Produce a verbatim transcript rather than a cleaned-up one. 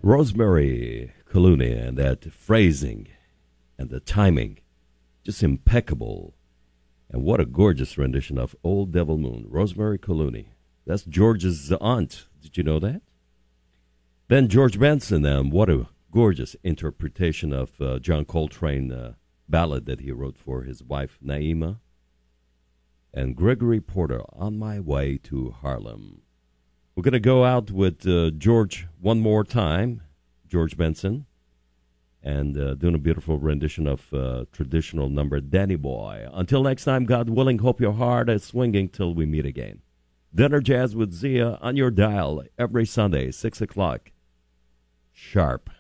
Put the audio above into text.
Rosemary Clooney, and that phrasing and the timing, just impeccable. And what a gorgeous rendition of Old Devil Moon. Rosemary Clooney. That's George's aunt. Did you know that? Then George Benson, and what a gorgeous interpretation of uh, John Coltrane uh, ballad that he wrote for his wife, Naima. And Gregory Porter, On My Way to Harlem. We're going to go out with uh, George one more time, George Benson, and uh, doing a beautiful rendition of uh, traditional number, Danny Boy. Until next time, God willing, hope your heart is swinging till we meet again. Dinner Jazz with Zia on your dial every Sunday, six o'clock sharp.